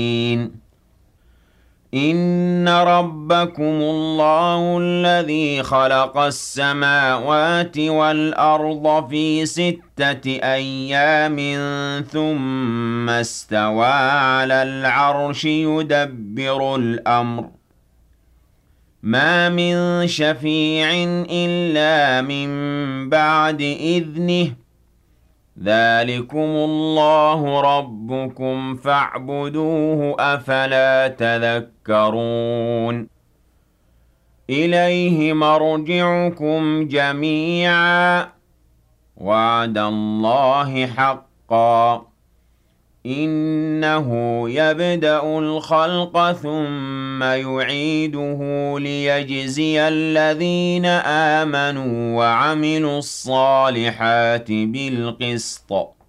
إِنَّ رَبَّكُمُ اللَّهُ الَّذِي خَلَقَ السَّمَاوَاتِ وَالْأَرْضَ فِي 6 أَيَّامٍ ثُمَّ اسْتَوَىٰ عَلَى الْعَرْشِ يُدَبِّرُ الْأَمْرَ ۖ مَا مِن شَفِيعٍ إِلَّا مِن بَعْدِ إِذْنِهِ ۚ ذَٰلِكُمُ اللَّهُ رَبُّكُمْ فَاعْبُدُوهُ ۚ أَفَلَا تَذَكَّرُونَ إِلَيْهِ مَرْجِعُكُمْ جَمِيعًا ۖ وَعْدَ اللَّهِ حَقًّا ۚ إِنَّهُ يَبْدَأُ الْخَلْقَ ثُمَّ يُعِيدُهُ لِيَجْزِيَ الَّذِينَ آمَنُوا وَعَمِلُوا الصَّالِحَاتِ بِالْقِسْطِ ۚ